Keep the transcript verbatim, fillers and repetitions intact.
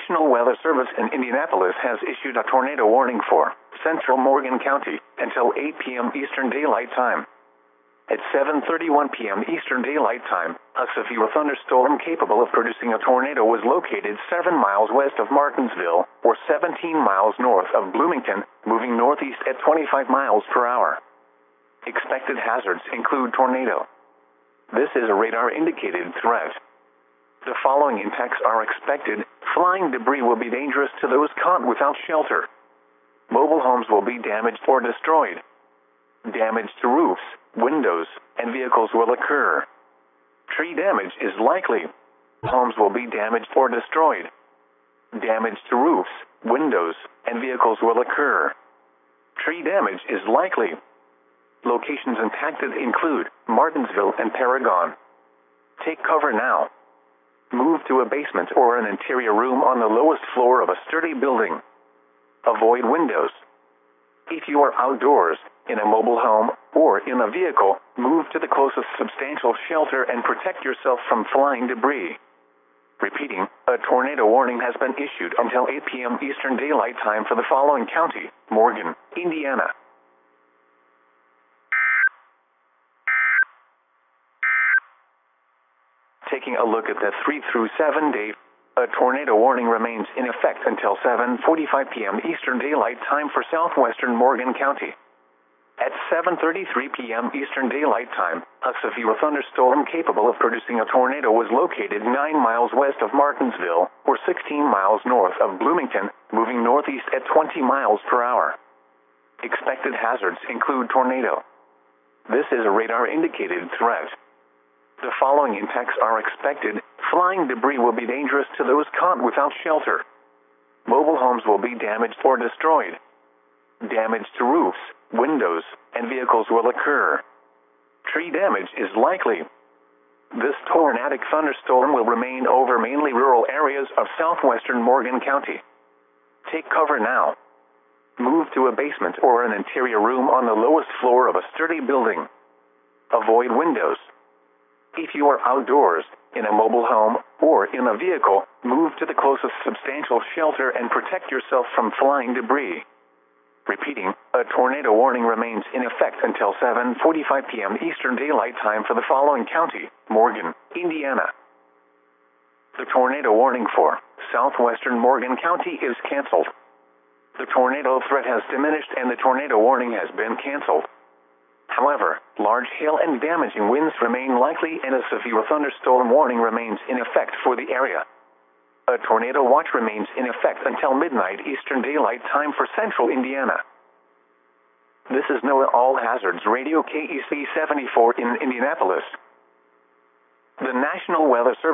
National Weather Service in Indianapolis has issued a tornado warning for central Morgan County until eight p m Eastern Daylight Time. At seven thirty-one p m Eastern Daylight Time, a severe thunderstorm capable of producing a tornado was located seven miles west of Martinsville, or seventeen miles north of Bloomington, moving northeast at twenty-five miles per hour. Expected hazards include tornado. This is a radar-indicated threat. The following impacts are expected. Flying debris will be dangerous to those caught without shelter. Mobile homes will be damaged or destroyed. Damage to roofs, windows, and vehicles will occur. Tree damage is likely. Homes will be damaged or destroyed. Damage to roofs, windows, and vehicles will occur. Tree damage is likely. Locations impacted include Martinsville and Paragon. Take cover now. Move to a basement or an interior room on the lowest floor of a sturdy building. Avoid windows. If you are outdoors, in a mobile home, or in a vehicle, move to the closest substantial shelter and protect yourself from flying debris. Repeating, a tornado warning has been issued until eight p m Eastern Daylight Time for the following county: Morgan, Indiana. Taking a look at the three through seven day, a tornado warning remains in effect until seven forty-five p m Eastern Daylight Time for southwestern Morgan County. At seven thirty-three p m Eastern Daylight Time, a severe thunderstorm capable of producing a tornado was located nine miles west of Martinsville, or sixteen miles north of Bloomington, moving northeast at twenty miles per hour. Expected hazards include tornado. This is a radar-indicated threat. The following impacts are expected. Flying debris will be dangerous to those caught without shelter. Mobile homes will be damaged or destroyed. Damage to roofs, windows, and vehicles will occur. Tree damage is likely. This tornadic thunderstorm will remain over mainly rural areas of southwestern Morgan County. Take cover now. Move to a basement or an interior room on the lowest floor of a sturdy building. Avoid windows. If you are outdoors, in a mobile home, or in a vehicle, move to the closest substantial shelter and protect yourself from flying debris. Repeating, a tornado warning remains in effect until seven forty-five p m Eastern Daylight Time for the following county: Morgan, Indiana. The tornado warning for southwestern Morgan County is canceled. The tornado threat has diminished and the tornado warning has been canceled. However, large hail and damaging winds remain likely and a severe thunderstorm warning remains in effect for the area. A tornado watch remains in effect until midnight Eastern Daylight Time for central Indiana. This is NOAA All Hazards Radio K E C seventy-four in Indianapolis. The National Weather Service